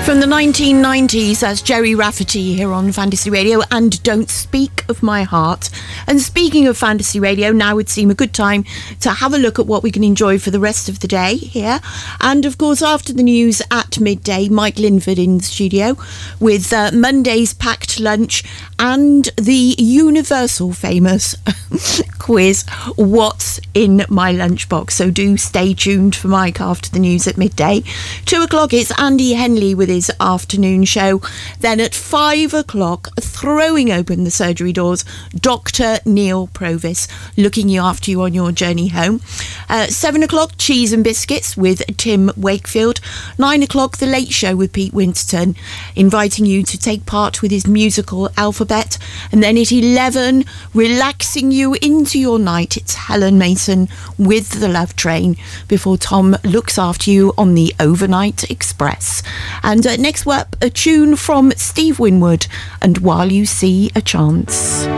From the 1990s, that's Jerry Rafferty here on Fantasy Radio and Don't Speak of My Heart. And speaking of Fantasy Radio, now would seem a good time to have a look at what we can enjoy for the rest of the day here. And of course, after the news at midday, Mike Linford in the studio with Monday's packed lunch and the universal famous quiz, What's in My Lunchbox? So do stay tuned for Mike after the news at midday. 2 o'clock, it's Andy Henley with his afternoon show. Then at 5 o'clock, throwing open the surgery doors, Dr. Neil Provis, looking after you on your journey home. 7 o'clock, Cheese and Biscuits with Tim Wakefield. 9 o'clock, The Late Show with Pete Winterton, inviting you to take part with his musical alphabet. And then at 11, relaxing you into your night, it's Helen Mason with The Love Train, before Tom looks after you on the Overnight Express. And next up, a tune from Steve Winwood and While You See a Chance.